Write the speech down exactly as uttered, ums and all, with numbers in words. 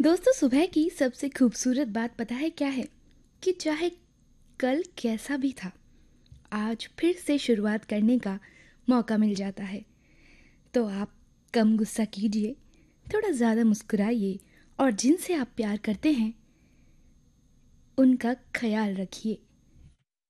दोस्तों, सुबह की सबसे खूबसूरत बात पता है क्या है? कि चाहे कल कैसा भी था, आज फिर से शुरुआत करने का मौका मिल जाता है। तो आप कम गुस्सा कीजिए, थोड़ा ज़्यादा मुस्कुराइए और जिनसे आप प्यार करते हैं उनका ख्याल रखिए।